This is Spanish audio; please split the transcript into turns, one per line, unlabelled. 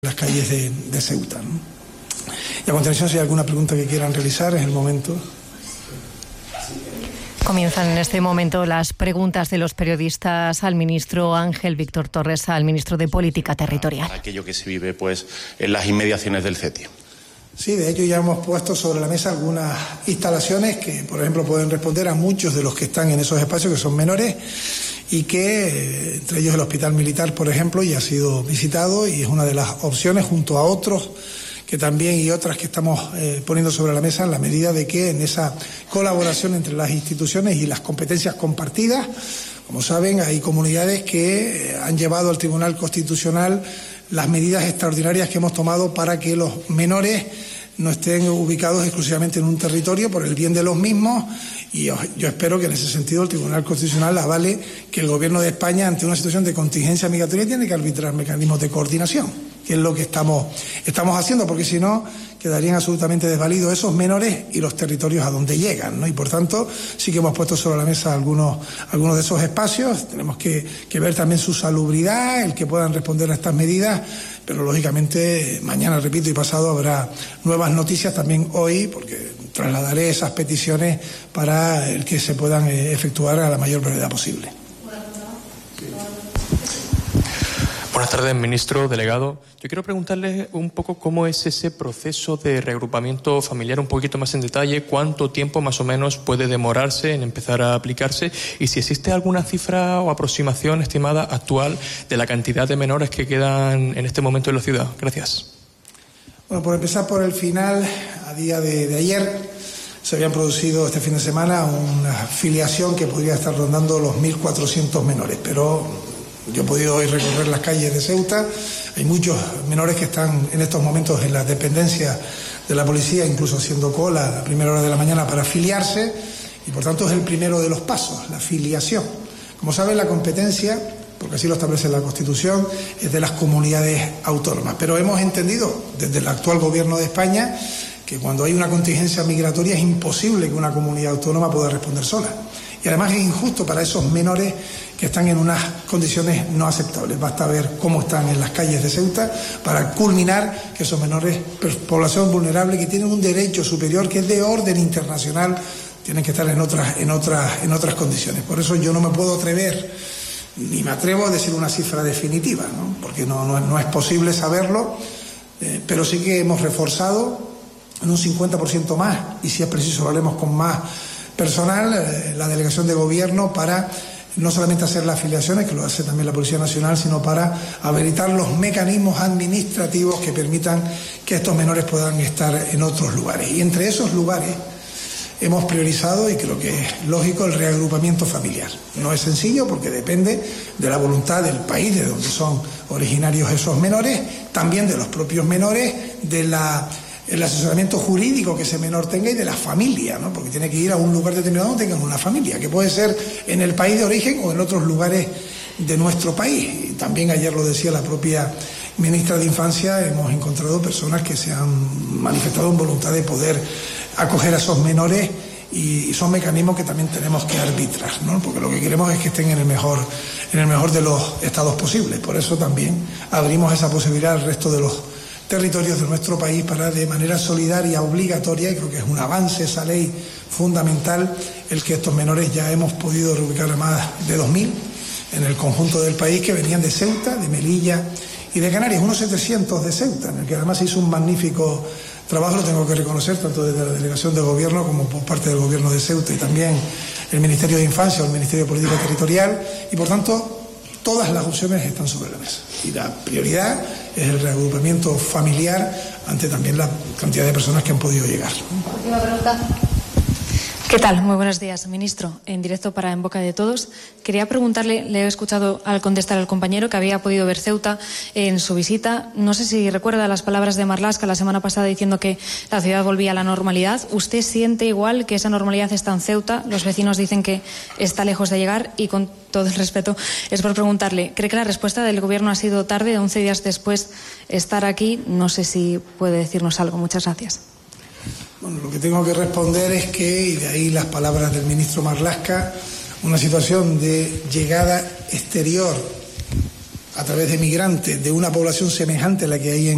las calles de Ceuta, ¿no? Y a continuación, si hay alguna pregunta que quieran realizar, es el momento.
Comienzan en este momento las preguntas de los periodistas al ministro Ángel Víctor Torres, al ministro de Política Territorial.
Para aquello que se vive en las inmediaciones del CETI.
Sí, de hecho ya hemos puesto sobre la mesa algunas instalaciones que, por ejemplo, pueden responder a muchos de los que están en esos espacios, que son menores, y que, entre ellos el Hospital Militar, por ejemplo, ya ha sido visitado y es una de las opciones, junto a otros que también y otras que estamos poniendo sobre la mesa, en la medida de que en esa colaboración entre las instituciones y las competencias compartidas, como saben, hay comunidades que han llevado al Tribunal Constitucional las medidas extraordinarias que hemos tomado para que los menores no estén ubicados exclusivamente en un territorio por el bien de los mismos, y yo espero que en ese sentido el Tribunal Constitucional avale que el Gobierno de España, ante una situación de contingencia migratoria, tiene que arbitrar mecanismos de coordinación, que es lo que estamos haciendo, porque si no quedarían absolutamente desvalidos esos menores y los territorios a donde llegan, ¿no? Y por tanto sí que hemos puesto sobre la mesa algunos de esos espacios. Tenemos que ver también su salubridad, el que puedan responder a estas medidas, pero lógicamente mañana, repito, y pasado habrá nuevas noticias, también hoy, porque trasladaré esas peticiones para el que se puedan efectuar a la mayor brevedad posible.
Buenas tardes, ministro, delegado. Yo quiero preguntarle un poco cómo es ese proceso de reagrupamiento familiar, un poquito más en detalle, cuánto tiempo más o menos puede demorarse en empezar a aplicarse y si existe alguna cifra o aproximación estimada actual de la cantidad de menores que quedan en este momento en la ciudad. Gracias.
Bueno, por empezar por el final, a día de ayer se habían producido este fin de semana una filiación que podría estar rondando los 1.400 menores, pero yo he podido hoy recorrer las calles de Ceuta. Hay muchos menores que están en estos momentos en las dependencias de la policía, incluso haciendo cola a primera hora de la mañana para afiliarse, y por tanto es el primero de los pasos, la filiación. Como saben, la competencia, porque así lo establece la Constitución, es de las comunidades autónomas, pero hemos entendido desde el actual Gobierno de España que cuando hay una contingencia migratoria es imposible que una comunidad autónoma pueda responder sola. Y además es injusto para esos menores que están en unas condiciones no aceptables. Basta ver cómo están en las calles de Ceuta para culminar que esos menores, población vulnerable, que tienen un derecho superior que es de orden internacional, tienen que estar en otras condiciones. Por eso yo no me puedo atrever, ni me atrevo a decir una cifra definitiva, ¿no? Porque no es posible saberlo, pero sí que hemos reforzado en un 50% más, y si es preciso lo haremos con más personal, la delegación de gobierno, para no solamente hacer las afiliaciones, que lo hace también la Policía Nacional, sino para habilitar los mecanismos administrativos que permitan que estos menores puedan estar en otros lugares. Y entre esos lugares hemos priorizado, y creo que es lógico, el reagrupamiento familiar. No es sencillo porque depende de la voluntad del país de donde son originarios esos menores, también de los propios menores, el asesoramiento jurídico que ese menor tenga y de la familia, ¿no? Porque tiene que ir a un lugar determinado donde tengan una familia, que puede ser en el país de origen o en otros lugares de nuestro país. Y también ayer lo decía la propia ministra de Infancia, hemos encontrado personas que se han manifestado en voluntad de poder acoger a esos menores, y son mecanismos que también tenemos que arbitrar, ¿no? Porque lo que queremos es que estén en el mejor de los estados posibles. Por eso también abrimos esa posibilidad al resto de los territorios de nuestro país para, de manera solidaria, obligatoria, y creo que es un avance esa ley fundamental, el que estos menores ya hemos podido reubicar a más de 2.000 en el conjunto del país, que venían de Ceuta, de Melilla y de Canarias, unos 700 de Ceuta, en el que además se hizo un magnífico trabajo, lo tengo que reconocer, tanto desde la delegación de gobierno como por parte del gobierno de Ceuta, y también el Ministerio de Infancia o el Ministerio de Política Territorial, y por tanto todas las opciones están sobre la mesa. Y la prioridad es el reagrupamiento familiar ante también la cantidad de personas que han podido llegar.
Última pregunta. ¿Qué tal? Muy buenos días, ministro. En directo para En Boca de Todos. Quería preguntarle, le he escuchado al contestar al compañero que había podido ver Ceuta en su visita. No sé si recuerda las palabras de Marlaska la semana pasada diciendo que la ciudad volvía a la normalidad. ¿Usted siente igual que esa normalidad está en Ceuta? Los vecinos dicen que está lejos de llegar, y con todo el respeto es por preguntarle, ¿cree que la respuesta del Gobierno ha sido tarde, 11 días después estar aquí? No sé si puede decirnos algo. Muchas gracias.
Bueno, lo que tengo que responder es que, y de ahí las palabras del ministro Marlaska, una situación de llegada exterior a través de migrantes de una población semejante a la que hay en